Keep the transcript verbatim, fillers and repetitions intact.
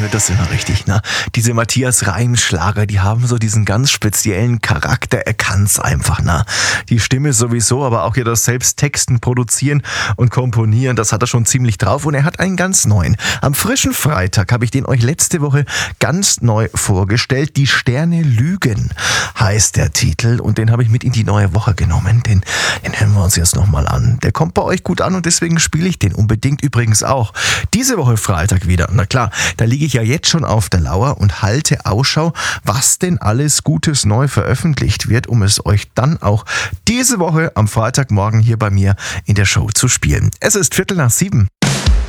hört das immer richtig, ne? Diese Matthias Reim-Schlager, die haben so diesen ganz speziellen Charakter, er kann's einfach, ne? Die Stimme sowieso, aber auch hier das selbst Texten, Produzieren und Komponieren, das hat er schon ziemlich drauf und er hat einen ganz neuen. Am frischen Freitag habe ich den euch letzte Woche ganz neu vorgestellt. Die Sterne lügen heißt der Titel und den habe ich mit in die neue Woche genommen. Den, den hören wir uns jetzt nochmal an. Der kommt bei euch gut an und deswegen spiele ich den unbedingt übrigens auch. Diese Woche Freitag wieder. Na klar, da liege ich ja jetzt schon auf der Lauer und halte Ausschau, was denn alles Gutes neu veröffentlicht wird, um es euch dann auch diese Woche am Freitagmorgen hier bei mir in der Show zu spielen. Es ist Viertel nach sieben.